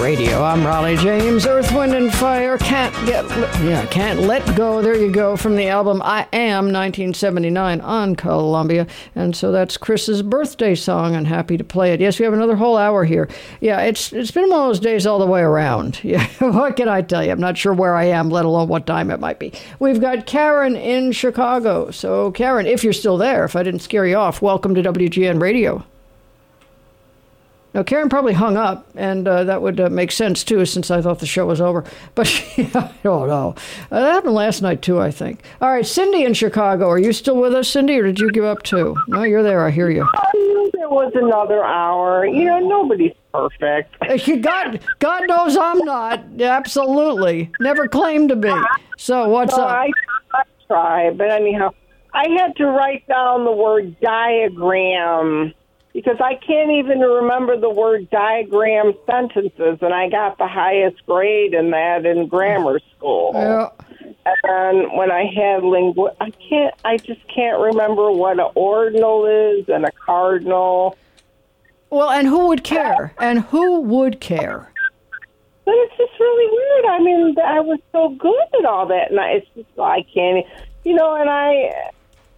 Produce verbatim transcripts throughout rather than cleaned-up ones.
Radio. I'm Raleigh James. Earth, Wind, and Fire. Can't get, yeah, can't let go. There you go, from the album I Am, nineteen seventy-nine on Columbia. And so that's Chris's birthday song, and happy to play it. Yes, we have another whole hour here. Yeah, it's it's been one of those days all the way around. Yeah, what can I tell you? I'm not sure where I am, let alone what time it might be. We've got Karen in Chicago. So, Karen, if you're still there, if I didn't scare you off, welcome to W G N Radio. Now, Karen probably hung up, and uh, that would uh, make sense, too, since I thought the show was over. But, yeah, I don't know. Uh, that happened last night, too, I think. All right, Cindy in Chicago. Are you still with us, Cindy, or did you give up, too? No, you're there. I hear you. I knew there was another hour. You know, nobody's perfect. God, God knows I'm not. Absolutely. Never claimed to be. So, what's no, up? I, I try, but anyhow, I had to write down the word diagram, because I can't even remember the word diagram sentences, and I got the highest grade in that in grammar school. Yeah. And when I had lingu, I can't, I just can't remember what an ordinal is and a cardinal. Well, and who would care? And who would care? But it's just really weird. I mean, I was so good at all that, and I, it's just, I can't, you know, and I...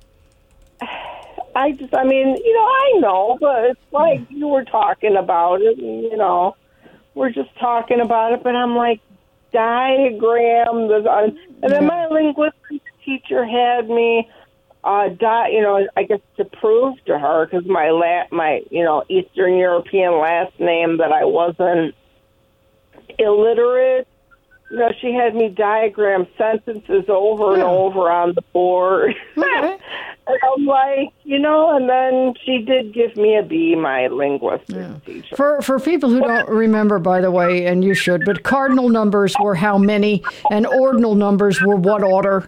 I just, I mean, you know, I know, but it's like you were talking about it, and, you know, we're just talking about it, but I'm like, diagram, and then my linguistics teacher had me, uh, di- you know, I guess to prove to her, because my, la- my, you know, Eastern European last name, that I wasn't illiterate. You know, she had me diagram sentences over and over on the board. Okay. And I'm like, you know, and then she did give me a B, my linguistics yeah. teacher. For for people who don't remember, by the way, and you should, but cardinal numbers were how many, and ordinal numbers were what order?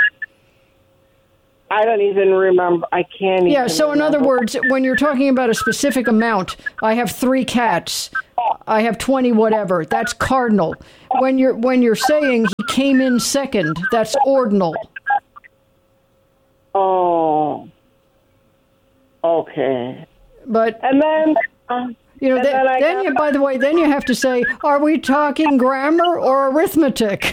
I don't even remember. I can't even Yeah, so in remember. other words, when you're talking about a specific amount, I have three cats, I have twenty whatever, that's cardinal. When you're when you're saying he came in second, that's ordinal. Oh, okay. But and then, uh, you know, and th- then, I then got, you. By the way, then you have to say, are we talking grammar or arithmetic?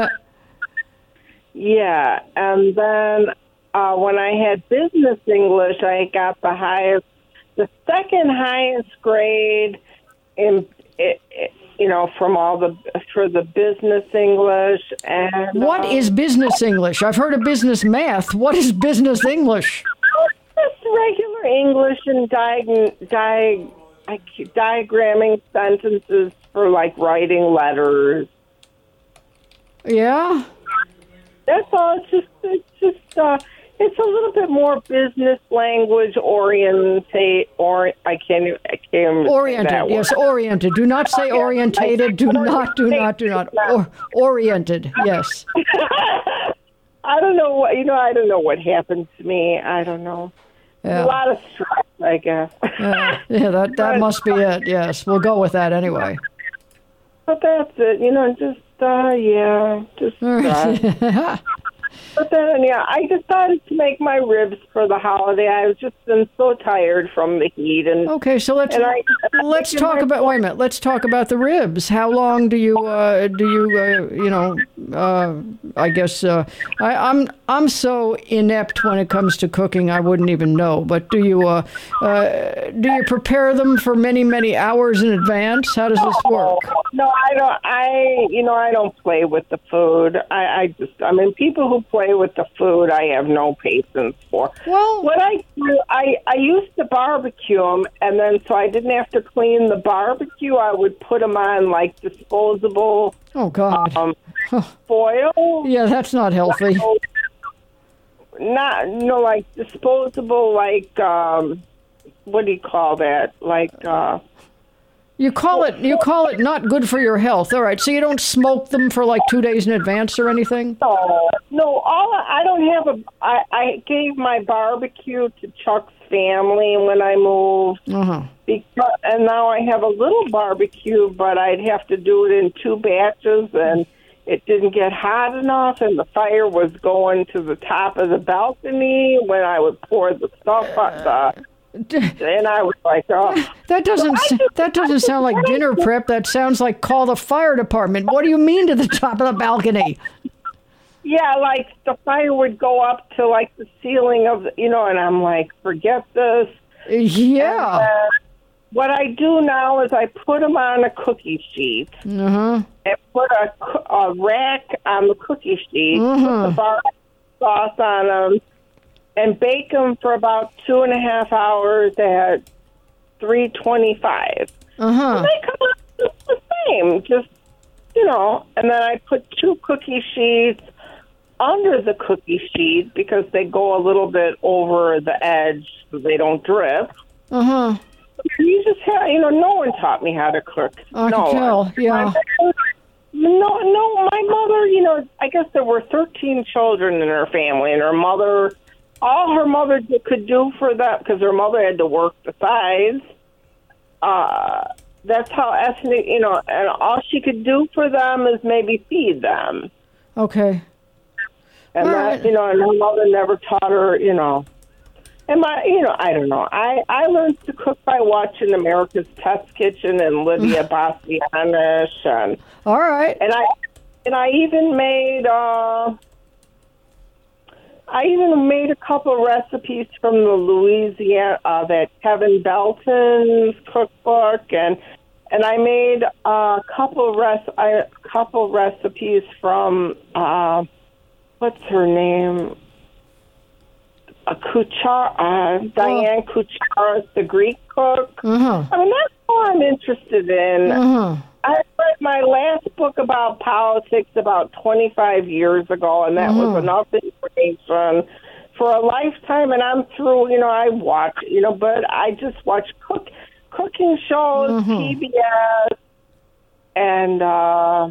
Yeah, and then uh, when I had business English, I got the highest, the second highest grade in. It, it, you know, from all the, for the business English. And what um, is business English? I've heard of business math. What is business English? Just regular English and di- di- diagramming sentences for, like, writing letters. Yeah? That's all. It's just, it's just, uh, it's a little bit more business language orientate, or I can't, I can't oriented, say that yes, word. oriented. Do not say orientated. Do not, do not, do not. Or, oriented, yes. I don't know what, you know, I don't know what happened to me. I don't know. Yeah. A lot of stress, I guess. uh, yeah, that, that must be it, yes. We'll go with that anyway. But that's it, you know, just, uh, yeah, just uh, But then, yeah, I decided to make my ribs for the holiday. I've just been so tired from the heat. And okay, so let's and I, let's talk about. Wait a minute. Let's talk about the ribs. How long do you uh, do you uh, you know? Uh, I guess uh, I, I'm I'm so inept when it comes to cooking. I wouldn't even know. But do you uh, uh, do you prepare them for many many hours in advance? How does this work? No, I don't. I you know I don't play with the food. I, I just I mean people who play with the food, I have no patience for. Well, what I do, I I used to barbecue them, and then so I didn't have to clean the barbecue. I would put them on like disposable. Oh God. Um, foil. Yeah, that's not healthy. Not no like disposable like um, what do you call that? Like. Uh, You call it you call it not good for your health. All right, so you don't smoke them for like two days in advance or anything? No, no. All I don't have a. I, I gave my barbecue to Chuck's family when I moved, uh-huh. because, and now I have a little barbecue, but I'd have to do it in two batches, and it didn't get hot enough, and the fire was going to the top of the balcony when I would pour the stuff on the And I was like, oh. That doesn't So just, that doesn't sound like dinner prep. That sounds like call the fire department. What do you mean to the top of the balcony? Yeah, like the fire would go up to like the ceiling of, the, you know, and I'm like, forget this. Yeah. And, uh, what I do now is I put them on a cookie sheet Uh-huh. and put a, a rack on the cookie sheet, Uh-huh. put the bar sauce on them, and bake them for about two and a half hours at three twenty-five. Uh-huh. And they come out just the same, just, you know, and then I put two cookie sheets under the cookie sheet because they go a little bit over the edge so they don't drip. Uh-huh. You just have, you know, no one taught me how to cook. I no can tell, one. yeah. No, no, my mother, you know, I guess there were thirteen children in her family, and her mother, all her mother could do for them, because her mother had to work besides, uh, that's how ethnic, you know, and all she could do for them is maybe feed them. Okay. And All that, right. you know, and her mother never taught her, you know. And my, you know, I don't know. I, I learned to cook by watching America's Test Kitchen and Lydia Bastianish, and All right. and I and I even made uh, I even made a couple recipes from the Louisiana uh, that Kevin Belton's cookbook, and and I made a couple res a couple recipes from uh, what's her name? A Kuchar, uh, Diane oh. Kucharis, the Greek cook. Uh-huh. I mean, that's all I'm interested in. Uh-huh. I read my last book about politics about twenty-five years ago, and that uh-huh. was enough information for a lifetime, and I'm through, you know, I watch, you know, but I just watch cook cooking shows, uh-huh. P B S, and uh,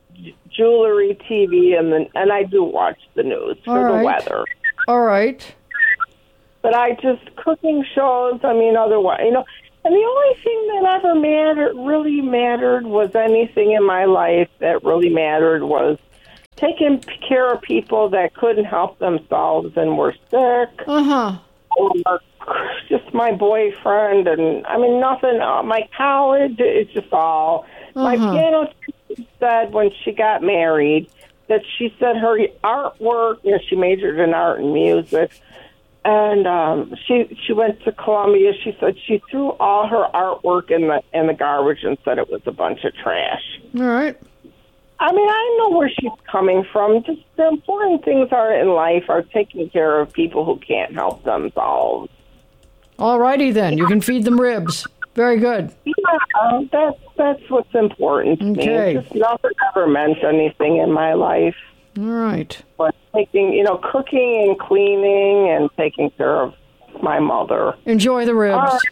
jewelry T V, and, the, and I do watch the news for all right. the weather. All right. But I just, cooking shows, I mean, otherwise, you know, and the only thing that ever mattered, really mattered, was anything in my life that really mattered was taking care of people that couldn't help themselves and were sick. Uh-huh. Or just my boyfriend, and, I mean, nothing, uh, my college, it's just all. Uh-huh. My piano teacher said when she got married that she said her artwork, you know, she majored in art and music, and um, she she went to Columbia. She said she threw all her artwork in the in the garbage and said it was a bunch of trash. All right. I mean, I know where she's coming from. Just the important things are in life are taking care of people who can't help themselves. All righty then. You can feed them ribs. Very good. Yeah, that's that's what's important to okay. me. Just nothing ever meant anything in my life. All right. But taking, you know, cooking and cleaning and taking care of my mother. Enjoy the ribs. Uh,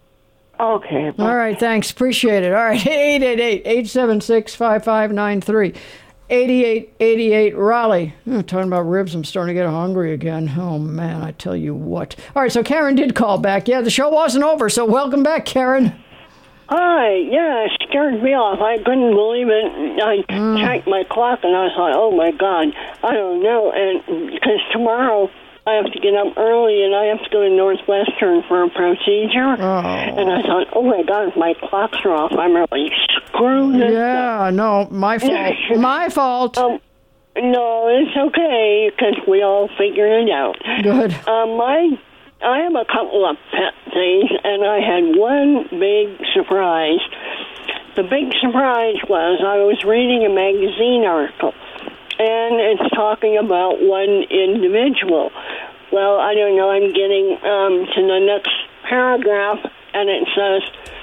okay. Bye. All right. Thanks. Appreciate it. All right. eight eight eight, eight seven six, five five nine three. eighty-eight eighty-eight Raleigh. Oh, talking about ribs, I'm starting to get hungry again. Oh, man, I tell you what. All right, so Karen did call back. Yeah, the show wasn't over, so welcome back, Karen. Hi, yeah, it scared me off. I couldn't believe it. I mm. checked my clock, and I thought, oh, my God, I don't know. And because tomorrow I have to get up early, and I have to go to Northwestern for a procedure. Oh. And I thought, oh, my God, if my clocks are off, I'm really screwed. Yeah, up. no, my fault. my fault. Um, no, it's okay, because we all figured it out. Good. Um, my... I have a couple of pet things, and I had one big surprise. The big surprise was I was reading a magazine article, and it's talking about one individual. Well, I don't know, I'm getting um, to the next paragraph, and it says,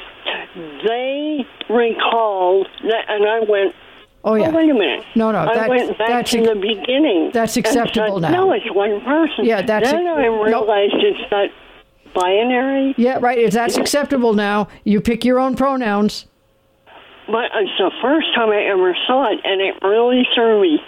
they recalled, that, and I went, Oh, yeah. Oh, wait a minute. No, no. I that, went back that's to the beginning. That's acceptable said, now. No, it's one person. Yeah, that's... Then I realized nope. it's not binary. Yeah, right. That's acceptable now. You pick your own pronouns. But it's the first time I ever saw it, and it really threw me.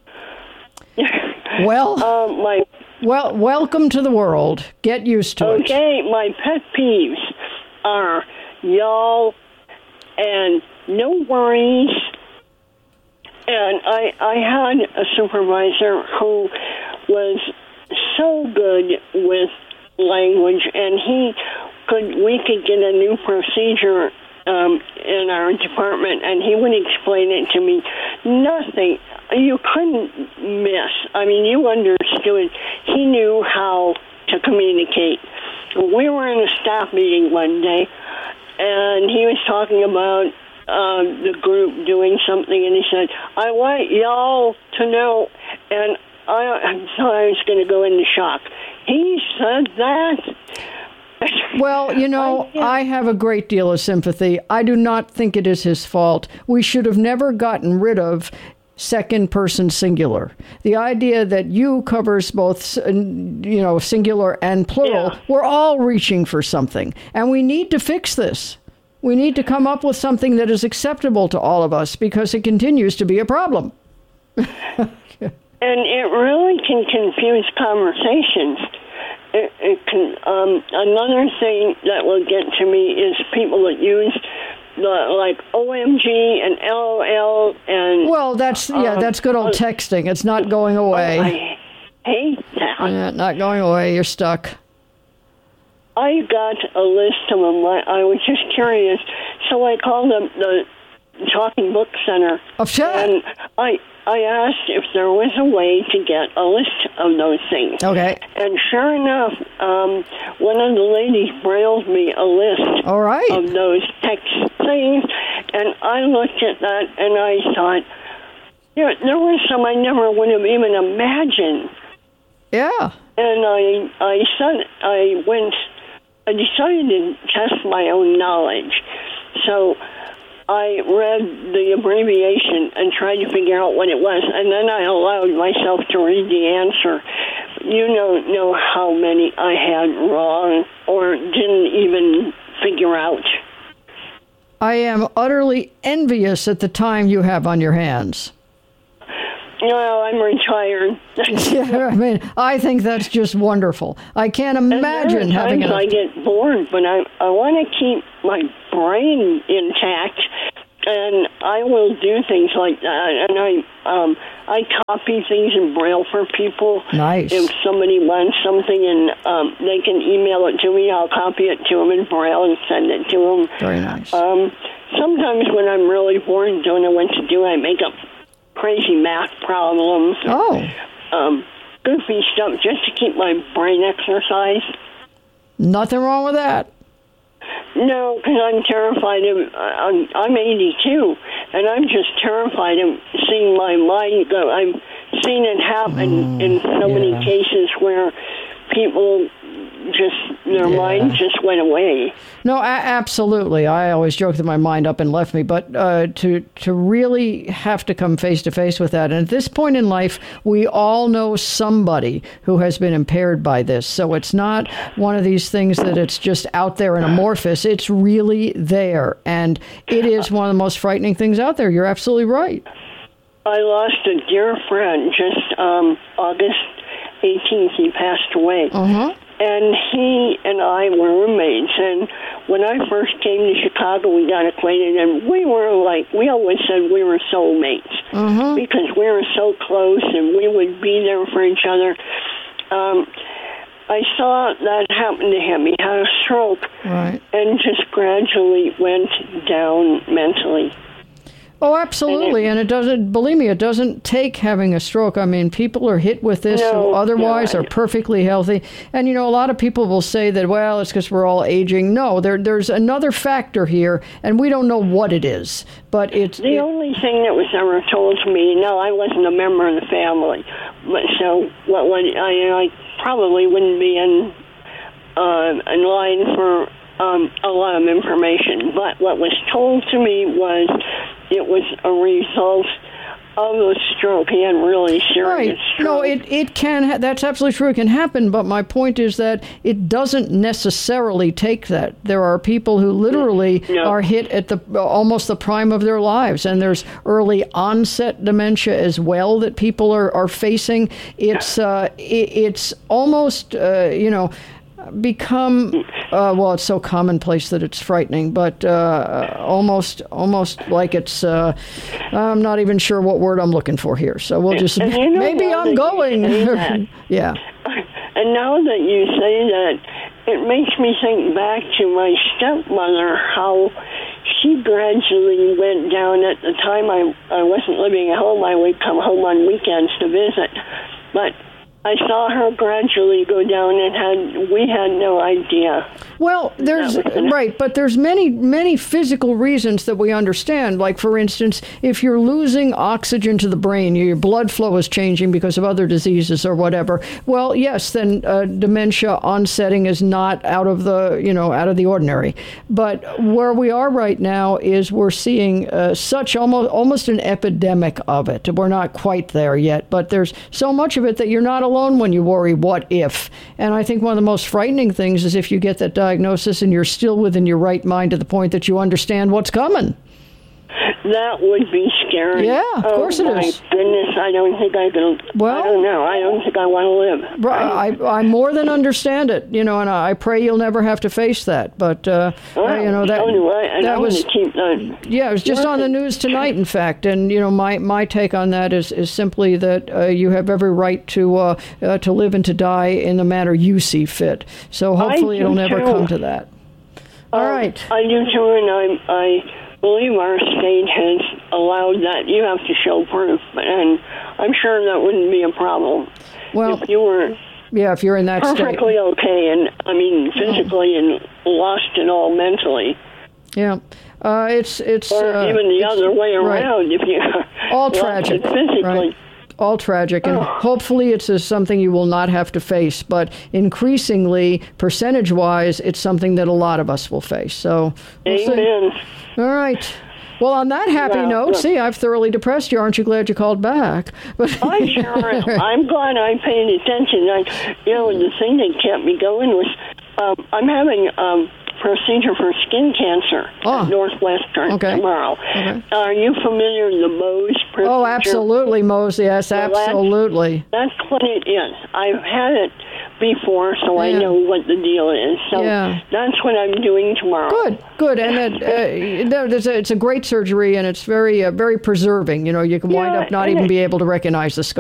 Well, um, my, well, welcome to the world. Get used to okay, it. Okay, my pet peeves are y'all and no worries. And I, I had a supervisor who was so good with language, and he could we could get a new procedure um, in our department, and he would explain it to me. Nothing you couldn't miss. I mean, you understood. He knew how to communicate. We were in a staff meeting one day, and he was talking about uh, the group doing something, and he said, "I want y'all to know," and I, I thought I was going to go into shock. He said that. Well, you know, I have a great deal of sympathy. I do not think it is his fault. We should have never gotten rid of second person singular. The idea that you covers both, you know, singular and plural. Yeah. We're all reaching for something, and we need to fix this. We need to come up with something that is acceptable to all of us, because it continues to be a problem. And it really can confuse conversations. It, it can. Um, another thing that will get to me is people that use the like O M G and L O L and. Well, that's yeah, um, that's good old uh, texting. It's not going away. Oh, I hate that. Yeah, not going away. You're stuck. I got a list of them. I, I was just curious, so I called them the Talking Book Center, Oh, sure. and I. I asked if there was a way to get a list of those things. Okay. And sure enough, um, one of the ladies brailled me a list All right. of those text things, and I looked at that and I thought, yeah, there were some I never would have even imagined. Yeah. And I, I said, I went, I decided to test my own knowledge. So I read the abbreviation and tried to figure out what it was, and then I allowed myself to read the answer. You don't know how many I had wrong or didn't even figure out. I am utterly envious at the time you have on your hands. No, I'm retired. Yeah, I mean, I think that's just wonderful. I can't imagine and there are having times enough. I get bored, but I I want to keep my brain intact, and I will do things like that. And I um I copy things in Braille for people. Nice. If somebody wants something and um, they can email it to me, I'll copy it to them in Braille and send it to them. Very nice. Um, sometimes when I'm really bored and don't know what to do, I make up crazy math problems. Oh. Um, goofy stuff just to keep my brain exercised. Nothing wrong with that. No, because I'm terrified of, I'm, I'm eighty-two, and I'm just terrified of seeing my mind go. I've seen it happen Mm, in so yeah. many cases where people just, their Yeah. mind just went away. No, a- absolutely. I always joke that my mind up and left me, but uh, to to really have to come face to face with that, and at this point in life, we all know somebody who has been impaired by this. So it's not one of these things that it's just out there and amorphous. It's really there, and it is one of the most frightening things out there. You're absolutely right. I lost a dear friend just um, August eighteenth. He passed away. Uh-huh. And he and I were roommates. And when I first came to Chicago, we got acquainted, and we were like, we always said we were soulmates Uh-huh. because we were so close and we would be there for each other. Um, I saw that happen to him. He had a stroke Right. and just gradually went down mentally. Oh, absolutely. And it doesn't, believe me, it doesn't take having a stroke. I mean, people are hit with this No, who otherwise no, I are perfectly healthy. And, you know, a lot of people will say that, well, it's because we're all aging. No, there, there's another factor here, and we don't know what it is. But it's... The it, only thing that was ever told to me, no, I wasn't a member of the family. But so what, what I, I probably wouldn't be in, uh, in line for um, a lot of information. But what was told to me was it was a result of a stroke. He had really serious Right. stroke. No, it, it can, ha- that's absolutely true. It can happen, but my point is that it doesn't necessarily take that. There are people who literally No. are hit at the almost the prime of their lives, and there's early onset dementia as well that people are, are facing. It's, uh, it, it's almost, uh, you know, become uh, well, it's so commonplace that it's frightening, but uh, almost almost like it's uh, I'm not even sure what word I'm looking for here, so we'll just And you know maybe now I'm that going you say that, yeah And now that you say that, it makes me think back to my stepmother, how she gradually went down. At the time I, I wasn't living at home. I would come home on weekends to visit. But I saw her gradually go down, and had we had no idea. Well, there's right, but there's many, many physical reasons that we understand. Like, for instance, if you're losing oxygen to the brain, your blood flow is changing because of other diseases or whatever. Well, yes, then uh, dementia onsetting is not out of the, you know, out of the ordinary. But where we are right now is we're seeing uh, such almost almost an epidemic of it. We're not quite there yet, but there's so much of it that you're not alone when you worry, what if? And I think one of the most frightening things is if you get that diagnosis and you're still within your right mind to the point that you understand what's coming. That would be scary. Yeah, of oh, course it my is. Goodness, I don't think I can. Well, I don't know. I don't think I want to live. Right, I, I more than understand it, you know, and I pray you'll never have to face that. But uh, well, you know that so do I, and that I was want to keep that. Yeah, it was just on the news tonight, in fact. And you know, my, my take on that is is simply that uh, you have every right to uh, uh, to live and to die in the manner you see fit. So hopefully it'll never too. come to that. All um, right. I do too, and I I. believe our state has allowed that. You have to show proof, and I'm sure that wouldn't be a problem. Well, if you were yeah, if you're in that perfectly state. okay, and I mean physically and lost and all mentally. Yeah, uh, it's it's or uh, even the it's, other way around. Right. If you all lost tragic, it physically. Right. All tragic, and oh. hopefully it's a, something you will not have to face. But increasingly, percentage-wise, it's something that a lot of us will face. So, we'll amen. See. All right. Well, on that happy well, note, look, see, I've thoroughly depressed you. Aren't you glad you called back? But I sure am. I'm glad I paid attention. I, you know, the thing that kept me going was um, I'm having um, procedure for skin cancer oh. at Northwestern okay. tomorrow. Okay. Are you familiar with the Mohs procedure? Oh, absolutely, Mohs. Yes, well, absolutely. That's, that's what it is. I've had it before, so yeah. I know what the deal is. So yeah. that's what I'm doing tomorrow. Good, good, and it, uh, there's a, it's a great surgery, and it's very, uh, very preserving. You know, you can wind yeah, up not even it, be able to recognize the scar.